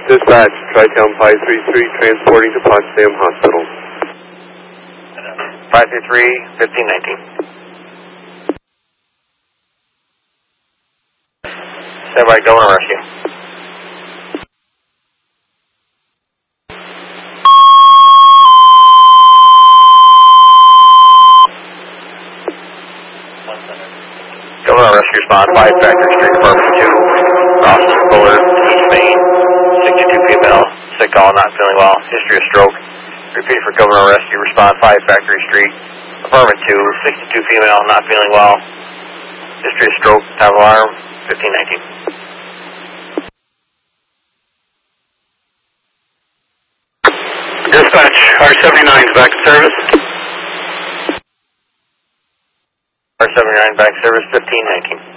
Dispatch, Tri-Town 533, transporting to Potsdam Hospital. 533, 1519. Stand by, Governor Rescue. Governor Rescue respond, 5 Factory Street, Apartment 2. Ross Bullard, East Main, 62 female, sick call, not feeling well, history of stroke. Repeat for Governor Rescue, respond 5 Factory Street, Apartment 2, 62 female, not feeling well, history of stroke, have alarm, 1519. Dispatch, R79 is back to service. R79 back to service, 1519.